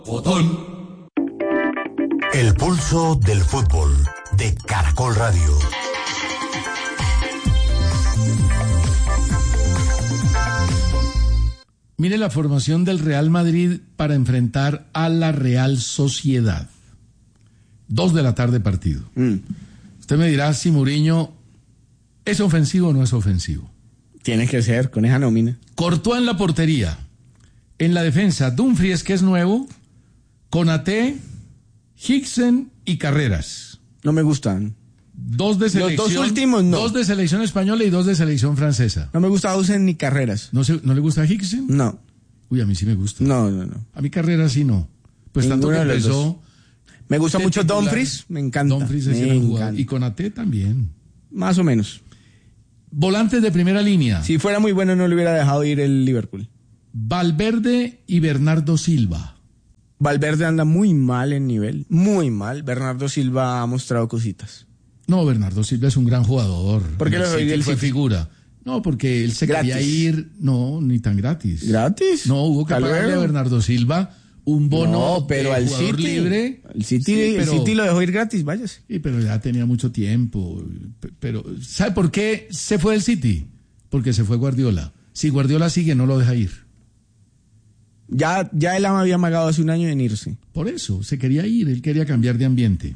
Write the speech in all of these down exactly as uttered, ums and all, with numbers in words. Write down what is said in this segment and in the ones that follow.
Botón. El pulso del fútbol de Caracol Radio. Mire la formación del Real Madrid para enfrentar a la Real Sociedad. Dos de la tarde partido. Mm. Usted me dirá si Mourinho es ofensivo o no es ofensivo. Tiene que ser, con esa nómina. Courtois en la portería. En la defensa, Dumfries, que es nuevo, Konaté, Hicksen y Carreras. No me gustan. Dos de selección. Los dos últimos no. Dos de selección española y dos de selección francesa. No me gusta Hausen ni Carreras. ¿No, se, ¿No le gusta Hicksen? No. Uy, a mí sí me gusta. No, no, no. A mí Carreras sí no. Pues Ninguno tanto que empezó. Me gusta mucho titular. Dumfries, me encanta. Dumfries es me jugador. Y Konaté también. Más o menos. Volantes de primera línea. Si fuera muy bueno no le hubiera dejado ir el Liverpool. Valverde y Bernardo Silva. Valverde anda muy mal en nivel, muy mal. Bernardo Silva ha mostrado cositas. No, Bernardo Silva es un gran jugador. ¿Por qué lo fue City? figura? No, porque él se gratis. quería ir, no, ni tan gratis. ¿Gratis? No, hubo que pagarle a Bernardo Silva un bono no, pero de al jugador City, libre. El City, sí, pero, el City lo dejó ir gratis, váyase. Sí, pero ya tenía mucho tiempo. Pero, ¿sabe por qué se fue del City? Porque se fue Guardiola. Si Guardiola sigue, no lo deja ir. Ya, ya él había amagado hace un año en irse. Por eso, se quería ir, él quería cambiar de ambiente.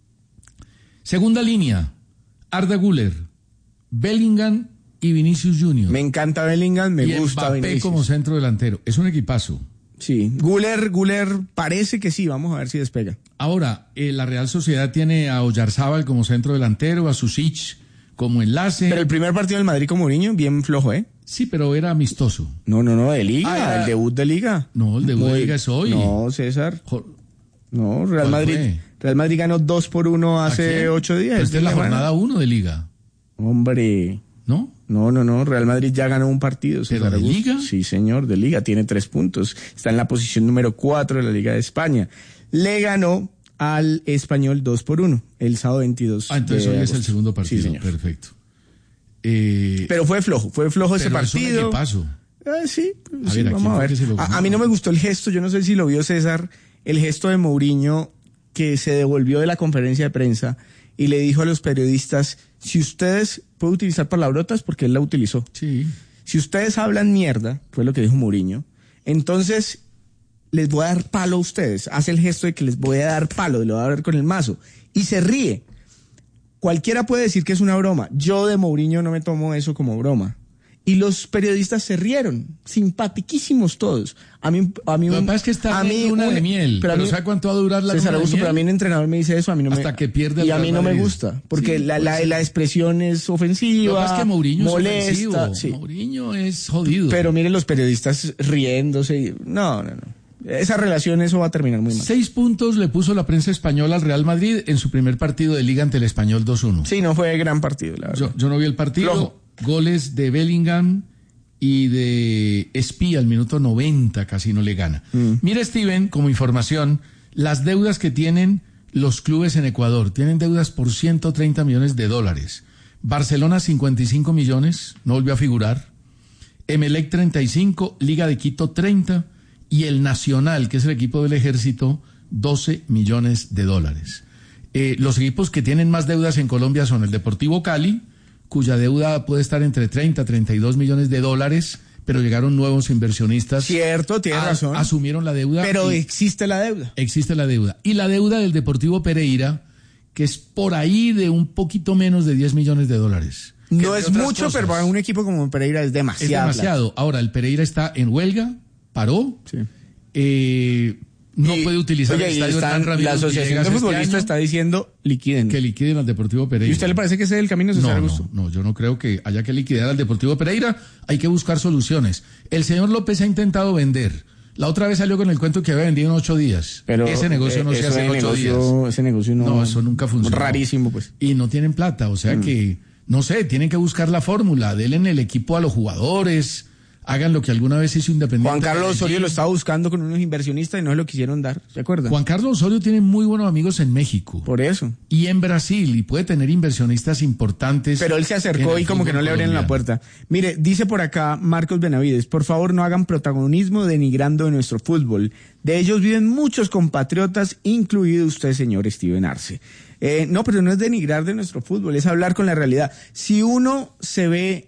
Segunda línea, Arda Güler, Bellingham y Vinicius Junior. Me encanta Bellingham, me y gusta Mbappé Vinicius. como centro delantero. Es un equipazo. Sí, Güler, Güler parece que sí, vamos a ver si despega. Ahora, eh, la Real Sociedad tiene a Oyarzábal como centro delantero, a Susic como enlace. Pero el primer partido del Madrid con Mourinho, bien flojo, ¿eh? Sí, pero era amistoso. No, no, no, de Liga, ah, el debut de Liga. No, el debut Muy, de Liga es hoy. No, César. No, Real Madrid. Fue? Real Madrid ganó dos por uno hace ocho días. Esta es la jornada uno de Liga. Hombre. ¿No? No, no, no. Real Madrid ya ganó un partido. ¿Pero de Liga? Sí, señor, de Liga. Tiene tres puntos. Está en la posición número cuatro de la Liga de España. Le ganó al Español dos por uno el sábado veintidós. Ah, entonces hoy agosto. Es el segundo partido. Sí, señor. Perfecto. Eh, pero fue flojo, fue flojo ese partido. ¿Qué pasó? Eh, sí, a, sí ver, vamos a ver. A, a mí no me gustó el gesto, yo no sé si lo vio César, el gesto de Mourinho que se devolvió de la conferencia de prensa y le dijo a los periodistas, si ustedes pueden utilizar palabrotas, porque él la utilizó. Sí. Si ustedes hablan mierda, fue lo que dijo Mourinho, entonces les voy a dar palo a ustedes. Hace el gesto de que les voy a dar palo, lo voy a dar con el mazo. Y se ríe. Cualquiera puede decir que es una broma. Yo de Mourinho no me tomo eso como broma. Y los periodistas se rieron, simpatiquísimos todos. A mí, a mí, lo que pasa es que está a mí luna un, de miel. Pero, pero mí, ¿sabe cuánto va a durar la César luna Augusto, de miel? Pero a mí un entrenador me dice eso, a mí no me... Hasta que pierde el Y a mí no me gusta, porque sí, la, pues, la, sí. la expresión es ofensiva, lo que pasa es que Mourinho molesta. Es ofensivo. Sí. Mourinho es jodido. Pero miren los periodistas riéndose. No, no, no. Esa relación, eso va a terminar muy mal. Seis puntos le puso la prensa española al Real Madrid en su primer partido de Liga ante el Español dos uno. Sí, no fue gran partido, la verdad. Yo, yo no vi el partido. Flojo. Goles de Bellingham y de Espía al minuto noventa, casi no le gana. Mm. Mira, Steven, como información, las deudas que tienen los clubes en Ecuador. Tienen deudas por ciento treinta millones de dólares. Barcelona cincuenta y cinco millones, no volvió a figurar. Emelec treinta y cinco, Liga de Quito treinta y el Nacional, que es el equipo del Ejército, doce millones de dólares. Eh, los equipos que tienen más deudas en Colombia son el Deportivo Cali, cuya deuda puede estar entre treinta, treinta y dos millones de dólares, pero llegaron nuevos inversionistas. Cierto, tiene a, razón. Asumieron la deuda. Pero existe la deuda. Existe la deuda. Y la deuda del Deportivo Pereira, que es por ahí de un poquito menos de diez millones de dólares. No es mucho, cosas. Pero para un equipo como Pereira es demasiado. Es demasiado. Plata. Ahora, el Pereira está en huelga, paró. Sí. Eh, no y, puede utilizar oye, el estadio están, tan La Asociación de Futbolistas este está diciendo liquiden. Que liquiden al Deportivo Pereira. ¿Y usted le parece que ese es el camino, César no, Augusto? No, no, yo no creo que haya que liquidar al Deportivo Pereira. Hay que buscar soluciones. El señor López ha intentado vender. La otra vez salió con el cuento que había vendido en ocho días. Pero ese negocio no se hace en ocho días. Ese negocio no. No, eso nunca funciona. Rarísimo, pues. Y no tienen plata, o sea mm. que, no sé, tienen que buscar la fórmula. Denle en el equipo a los jugadores, hagan lo que alguna vez hizo Independiente. Juan Carlos Medellín. Osorio lo estaba buscando con unos inversionistas y no se lo quisieron dar, ¿se acuerdan? Juan Carlos Osorio tiene muy buenos amigos en México. Por eso. Y en Brasil, y puede tener inversionistas importantes. Pero él se acercó y como que no le abren la puerta. Mire, dice por acá Marcos Benavides, por favor no hagan protagonismo denigrando de nuestro fútbol. De ellos viven muchos compatriotas, incluido usted, señor Steven Arce. Eh, no, pero no es denigrar de nuestro fútbol, es hablar con la realidad. Si uno se ve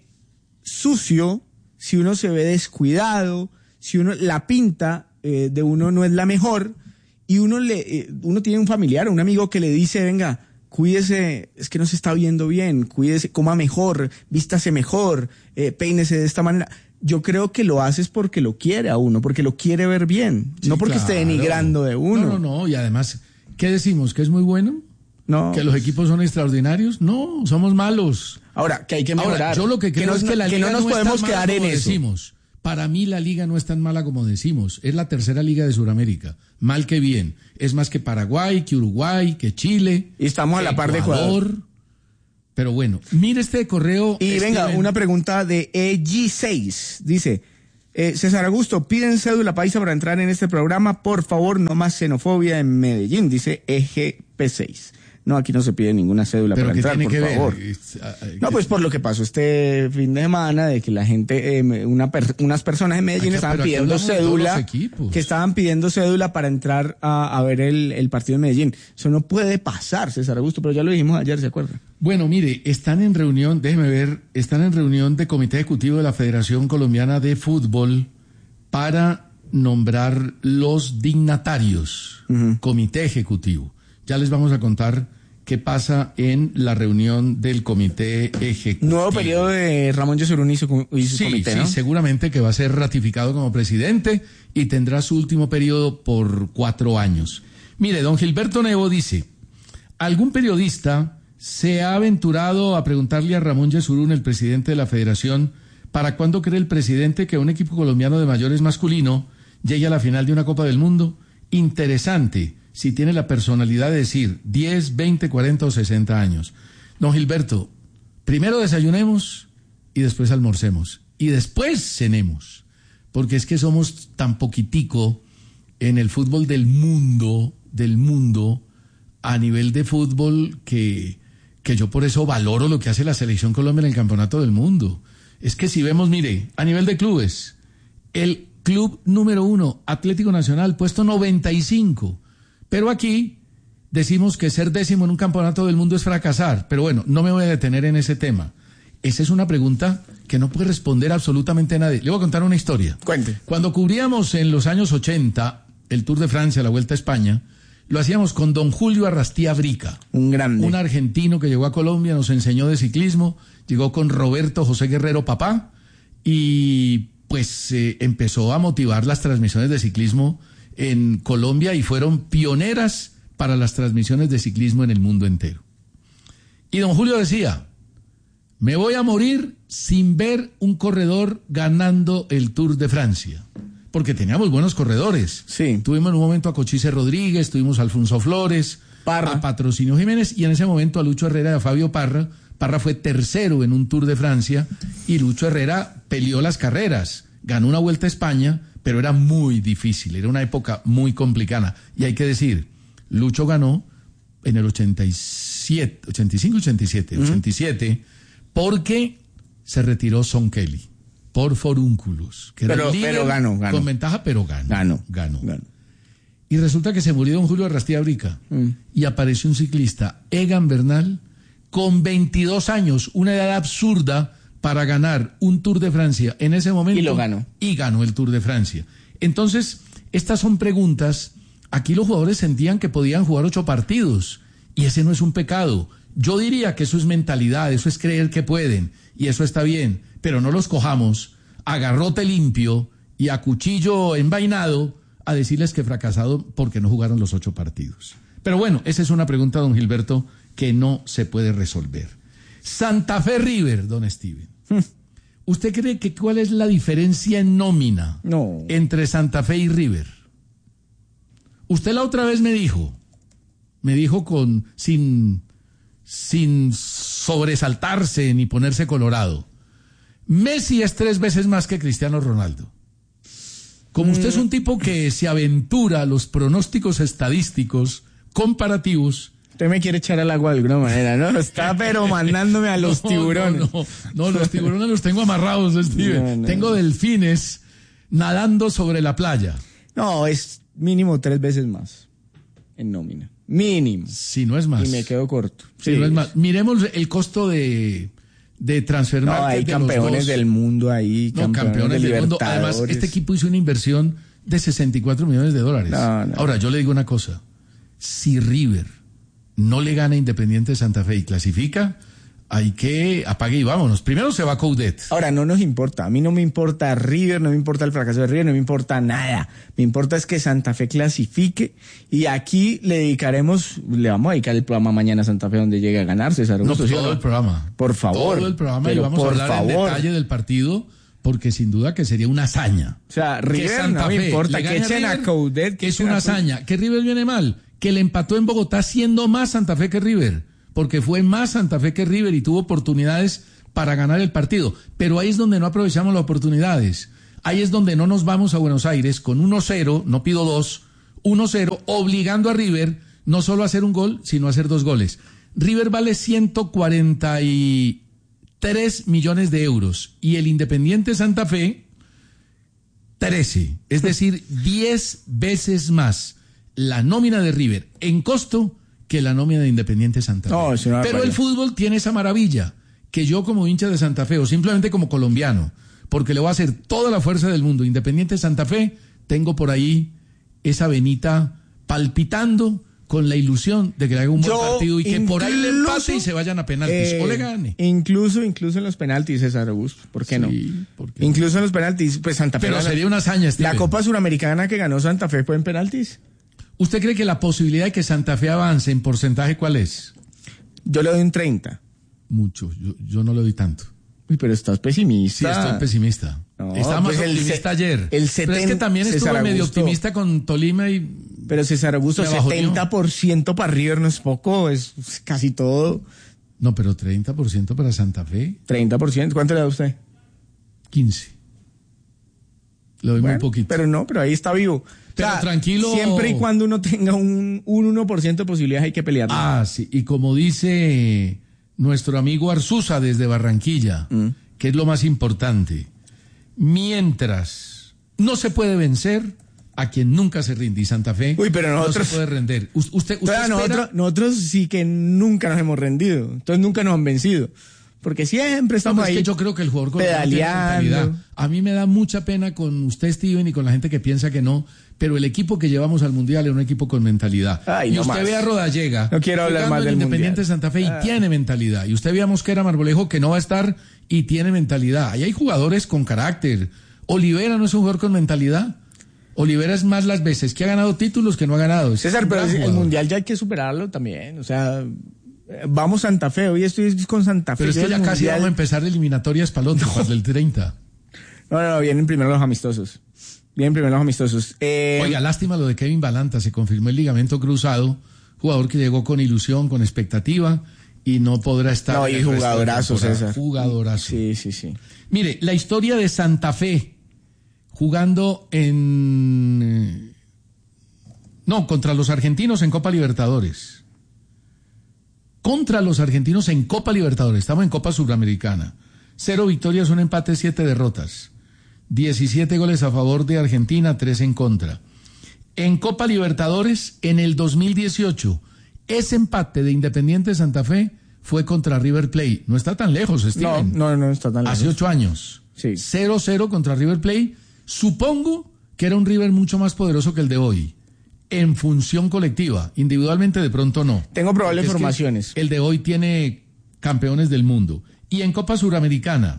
sucio, si uno se ve descuidado, si uno la pinta eh, de uno no es la mejor, y uno le eh, uno tiene un familiar o un amigo que le dice, venga, cuídese, es que no se está viendo bien, cuídese, coma mejor, vístase mejor, eh, peínese de esta manera. Yo creo que lo haces porque lo quiere a uno, porque lo quiere ver bien, sí, no porque claro. esté denigrando de uno. No, no, no, y además, ¿qué decimos? ¿Que es muy bueno? No. ¿Que los equipos son extraordinarios? No, somos malos. Ahora, que hay que mejorar. Ahora, yo lo que creo que es que la que liga no nos no podemos es tan quedar mala en como eso. Decimos. Para mí la liga no es tan mala como decimos. Es la tercera liga de Sudamérica. Mal que bien. Es más que Paraguay, que Uruguay, que Chile. Y estamos a la par de Ecuador. Pero bueno, mire este correo. Y Steven. venga, una pregunta de E G seis. Dice, eh, César Augusto, piden cédula paisa para entrar en este programa. Por favor, no más xenofobia en Medellín, dice E G P seis. No, aquí no se pide ninguna cédula ¿Pero para entrar, tiene por que favor. Ver? No, pues por lo que pasó este fin de semana, de que la gente, eh, una per, unas personas en Medellín Aquí, estaban pidiendo cédula, que estaban pidiendo cédula para entrar a, a ver el, el partido en Medellín. Eso no puede pasar, César Augusto, pero ya lo dijimos ayer, ¿se acuerda? Bueno, mire, están en reunión, déjeme ver, están en reunión de Comité Ejecutivo de la Federación Colombiana de Fútbol para nombrar los dignatarios. Uh-huh. Comité Ejecutivo. Ya les vamos a contar qué pasa en la reunión del Comité Ejecutivo. Nuevo periodo de Ramón Yesurún y su, y su sí, comité, ¿no? Sí, seguramente que va a ser ratificado como presidente y tendrá su último periodo por cuatro años. Mire, don Gilberto Nevo dice, algún periodista se ha aventurado a preguntarle a Ramón Yesurún, el presidente de la federación, ¿para cuándo cree el presidente que un equipo colombiano de mayores masculino llegue a la final de una Copa del Mundo? Interesante. Si tiene la personalidad de decir diez, veinte, cuarenta o sesenta años. Don Gilberto, primero desayunemos y después almorcemos y después cenemos, porque es que somos tan poquitico en el fútbol del mundo, del mundo, a nivel de fútbol que, que yo por eso valoro lo que hace la Selección Colombia en el Campeonato del Mundo. Es que si vemos, mire, a nivel de clubes, el club número uno, Atlético Nacional, puesto noventa y cinco. Pero aquí decimos que ser décimo en un campeonato del mundo es fracasar. Pero bueno, no me voy a detener en ese tema. Esa es una pregunta que no puede responder absolutamente nadie. Le voy a contar una historia. Cuente. Cuando cubríamos en los años ochenta el Tour de Francia, la Vuelta a España, lo hacíamos con don Julio Arrastía Brica. Un grande. Un argentino que llegó a Colombia, nos enseñó de ciclismo, llegó con Roberto José Guerrero Papá y pues eh, empezó a motivar las transmisiones de ciclismo en Colombia y fueron pioneras para las transmisiones de ciclismo en el mundo entero. Y don Julio decía, me voy a morir sin ver un corredor ganando el Tour de Francia, porque teníamos buenos corredores. Sí. Tuvimos en un momento a Cochise Rodríguez, tuvimos a Alfonso Flores, Parra. a Patrocinio Jiménez y en ese momento a Lucho Herrera y a Fabio Parra. Parra fue tercero en un Tour de Francia y Lucho Herrera peleó las carreras, ganó una Vuelta a España, pero era muy difícil, era una época muy complicada. Y hay que decir, Lucho ganó en el ochenta y siete, ochenta y cinco, ochenta y siete, uh-huh. ochenta y siete, porque se retiró Son Kelly por forúnculos. Que pero, era líder, pero ganó, ganó. Con ventaja, pero ganó. Ganó. Ganó. ganó. Y resulta que se murió don Julio Arrastía Brica uh-huh. y apareció un ciclista, Egan Bernal, con veintidós años, una edad absurda, para ganar un Tour de Francia en ese momento. Y lo ganó. Y ganó el Tour de Francia. Entonces, estas son preguntas. Aquí los jugadores sentían que podían jugar ocho partidos. Y ese no es un pecado. Yo diría que eso es mentalidad, eso es creer que pueden. Y eso está bien. Pero no los cojamos a garrote limpio y a cuchillo envainado a decirles que fracasado porque no jugaron los ocho partidos. Pero bueno, esa es una pregunta, don Gilberto, que no se puede resolver. Santa Fe River, don Steven. ¿Usted cree que cuál es la diferencia en nómina no. entre Santa Fe y River? Usted la otra vez me dijo, me dijo con sin, sin sobresaltarse ni ponerse colorado, Messi es tres veces más que Cristiano Ronaldo. Como usted es un tipo que se aventura a los pronósticos estadísticos comparativos. Usted me quiere echar al agua de alguna manera, ¿no? Está pero mandándome a los no, tiburones. No, no, no, los tiburones los tengo amarrados, Steven. No, no. Tengo delfines nadando sobre la playa. No, es mínimo tres veces más en nómina. Mínimo. Si no es más. Y me quedo corto. Si sí, no es más. Miremos el costo de, de transfer market. No, hay de campeones del mundo ahí. No, campeones, campeones del mundo. Además, este equipo hizo una inversión de sesenta y cuatro millones de dólares. No, no. Ahora, yo le digo una cosa. Si River no le gana a Independiente Santa Fe y clasifica, hay que apague y vámonos. Primero se va Coudet. Ahora, no nos importa. A mí no me importa River, no me importa el fracaso de River, no me importa nada. Me importa es que Santa Fe clasifique y aquí le dedicaremos, le vamos a dedicar el programa mañana a Santa Fe donde llegue a ganar, César Augusto. No, todo ¿sí? el programa. Por favor. Todo el programa y vamos a hablar favor. en detalle del partido porque sin duda que sería una hazaña. O sea, River que Santa no me Fe importa, que echen a Coudet. Que es una hazaña. Que River viene mal. Que le empató en Bogotá siendo más Santa Fe que River. Porque fue más Santa Fe que River y tuvo oportunidades para ganar el partido. Pero ahí es donde no aprovechamos las oportunidades. Ahí es donde no nos vamos a Buenos Aires con uno cero, no pido dos, uno cero, obligando a River no solo a hacer un gol, sino a hacer dos goles. River vale ciento cuarenta y tres millones de euros y el Independiente Santa Fe, trece. Es decir, diez veces más la nómina de River en costo que la nómina de Independiente Santa Fe. No, no Pero el fútbol tiene esa maravilla, que yo como hincha de Santa Fe, o simplemente como colombiano, porque le voy a hacer toda la fuerza del mundo, Independiente Santa Fe, tengo por ahí esa venita palpitando con la ilusión de que le haga un yo buen partido y que incluso, por ahí le empate y se vayan a penaltis, eh, o le gane. Incluso, incluso en los penaltis, César Augusto, ¿por qué sí, no? ¿Por qué incluso no? en los penaltis, pues Santa Fe. Pero gana, sería una hazaña, Steven. La Copa Suramericana que ganó Santa Fe fue en penaltis. ¿Usted cree que la posibilidad de que Santa Fe avance en porcentaje cuál es? Yo le doy un treinta. Mucho, yo, yo no le doy tanto. Uy, pero estás pesimista. Sí, estoy pesimista. No, Estaba más pues optimista el, ayer. El setenta, pero es que también estuve César medio Augusto, optimista con Tolima y... Pero César Augusto, setenta por ciento para River no es poco, es casi todo. No, pero treinta por ciento para Santa Fe. treinta por ciento, ¿cuánto le da usted? quince. Le doy bueno, muy poquito. Pero no, pero ahí está vivo. Pero o sea, tranquilo. Siempre y cuando uno tenga un, un uno por ciento de posibilidades hay que pelear. Ah, sí. Y como dice nuestro amigo Arzuza desde Barranquilla, mm. que es lo más importante, mientras no se puede vencer a quien nunca se rinde, y Santa Fe Uy, pero nosotros, no se puede render. Usted, usted espera, nosotros, nosotros sí que nunca nos hemos rendido, entonces nunca nos han vencido. Porque siempre estamos no, ahí. Es que yo creo que el jugador pedaleando. A mí me da mucha pena con usted, Steven, y con la gente que piensa que no, pero el equipo que llevamos al Mundial es un equipo con mentalidad. Ay, y no usted más. ve a Rodallega, no quiero hablar más del Independiente Mundial. Santa Fe y ah. tiene mentalidad. Y usted ve a Mosquera Marmolejo que no va a estar y tiene mentalidad. Ahí hay jugadores con carácter. Olivera no es un jugador con mentalidad. Olivera es más las veces que ha ganado títulos que no ha ganado. Es César, pero el Mundial ya hay que superarlo también. O sea... Vamos Santa Fe, hoy estoy con Santa Fe. Pero es que ya casi mundial. Vamos a empezar eliminatorias para el otro, para el treinta. No, no, no, vienen primero los amistosos. Vienen primero los amistosos. Eh... Oiga, lástima lo de Kevin Balanta, se confirmó el ligamento cruzado, jugador que llegó con ilusión, con expectativa, y no podrá estar... No, y jugadorazo, César. Jugadorazo. Sí, sí, sí. Mire, la historia de Santa Fe, jugando en... No, contra los argentinos en Copa Libertadores. Contra los argentinos en Copa Libertadores, estamos en Copa Sudamericana. Cero victorias, un empate, siete derrotas. diecisiete goles a favor de Argentina, tres en contra. En Copa Libertadores, en el dos mil dieciocho, ese empate de Independiente Santa Fe fue contra River Plate. No está tan lejos, Steven. No, no, no está tan lejos. Hace ocho años. Sí. cero cero contra River Plate. Supongo que era un River mucho más poderoso que el de hoy. En función colectiva, individualmente de pronto no. Tengo probables formaciones. El de hoy tiene campeones del mundo. Y en Copa Suramericana,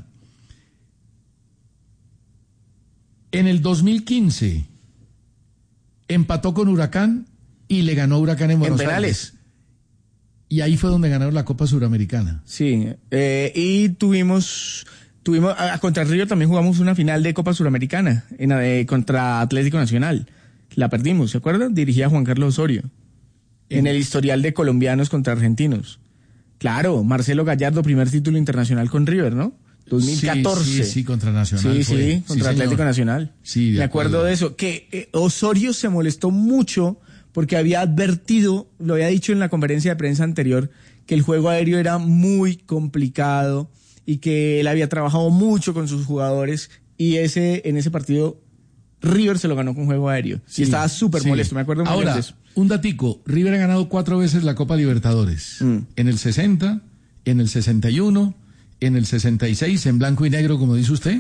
en el dos mil quince, empató con Huracán y le ganó Huracán en Buenos en penales. Aires. Y ahí fue donde ganaron la Copa Suramericana. Sí, eh, y tuvimos... tuvimos a, contra Río también jugamos una final de Copa Suramericana en, eh, contra Atlético Nacional. La perdimos, ¿se acuerdan? Dirigía Juan Carlos Osorio. En el historial de colombianos contra argentinos. Claro, Marcelo Gallardo, primer título internacional con River, ¿no? dos mil catorce. Sí, sí, sí, contra Nacional. Sí, fue. sí, contra sí, Atlético señor. Nacional. Sí, de me acuerdo acuerdo de eso. Que eh, Osorio se molestó mucho porque había advertido, lo había dicho en la conferencia de prensa anterior, que el juego aéreo era muy complicado y que él había trabajado mucho con sus jugadores y ese en ese partido River se lo ganó con juego aéreo. Sí, y estaba súper sí. molesto, me acuerdo muy Ahora, bien de eso. un datico, River ha ganado cuatro veces la Copa Libertadores. Mm. En el sesenta, en el sesenta y uno, en el sesenta y seis, en blanco y negro, como dice usted.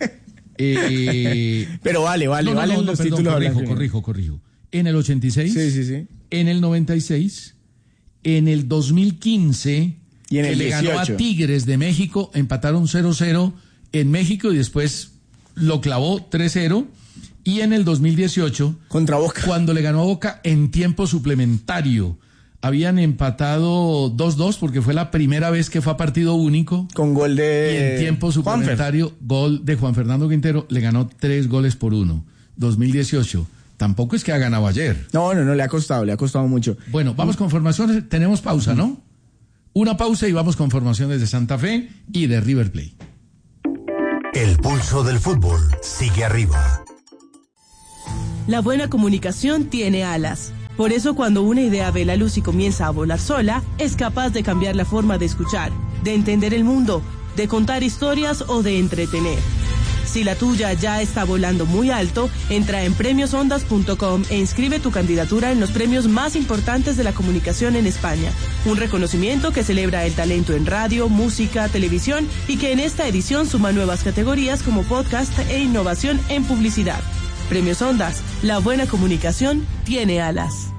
eh, Pero vale, vale, no, no, valen no, no, los perdón, títulos. corrijo, blanco y negro. corrijo, corrijo. En el ochenta y seis, Sí, sí, sí. en el noventa y seis, en el dos mil quince, Y en que el le ganó dieciocho. a Tigres de México, empataron cero cero en México y después lo clavó tres cero. Y en el dos mil dieciocho, Contra Boca. cuando le ganó a Boca en tiempo suplementario, habían empatado dos dos porque fue la primera vez que fue a partido único. Con gol Y de en tiempo Juanfer. suplementario, gol de Juan Fernando Quintero, le ganó tres goles por uno. dos mil dieciocho. Tampoco es que ha ganado ayer. No, no, no, le ha costado, le ha costado mucho. Bueno, vamos con formaciones. Tenemos pausa, ¿no? Una pausa y vamos con formaciones de Santa Fe y de River Plate. El pulso del fútbol sigue arriba. La buena comunicación tiene alas. Por eso cuando una idea ve la luz y comienza a volar sola, es capaz de cambiar la forma de escuchar, de entender el mundo, de contar historias o de entretener. Si la tuya ya está volando muy alto, entra en premios ondas punto com e inscribe tu candidatura en los premios más importantes de la comunicación en España. Un reconocimiento que celebra el talento en radio, música, televisión y que en esta edición suma nuevas categorías como podcast e innovación en publicidad. Premios Ondas, la buena comunicación tiene alas.